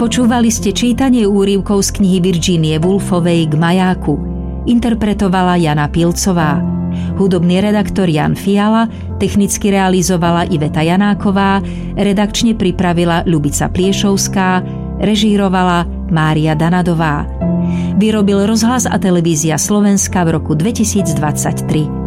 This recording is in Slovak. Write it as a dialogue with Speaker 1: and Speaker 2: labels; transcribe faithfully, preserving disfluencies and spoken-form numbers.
Speaker 1: Počúvali ste čítanie úryvkov z knihy Virginie Woolfovej K majáku. Interpretovala Jana Pilcová. Hudobný redaktor Jan Fiala, technicky realizovala Iveta Janáková, redakčne pripravila Ľubica Pliešovská, režírovala Mária Danadová. Vyrobil Rozhlas a televízia Slovenska v roku dvetisícdvadsaťtri.